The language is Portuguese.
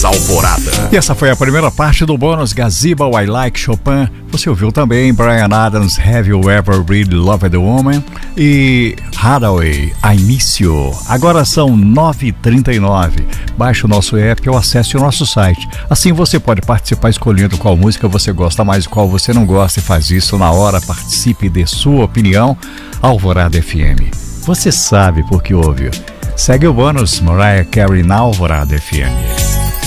Mais Alvorada. E essa foi a primeira parte do bônus Gazebo, I Like Chopin. Você ouviu também Bryan Adams, Have You Ever Really Loved a Woman? E Hathaway, I Miss You. Agora são 9h39. Baixe o nosso app ou acesse o nosso site. Assim você pode participar escolhendo qual música você gosta mais e qual você não gosta, e faz isso na hora. Participe, dê sua opinião. Alvorada FM. Você sabe por que ouve. Segue o bônus Mariah Carey na Alvorada FM.